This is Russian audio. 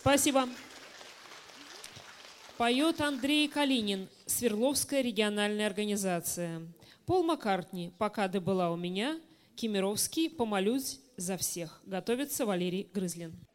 Спасибо. Поет Андрей Калинин, Свердловская региональная организация. Пол Маккартни, «Пока ты была у меня». Кемеровский, «Помолюсь за всех». Готовится Валерий Грызлин.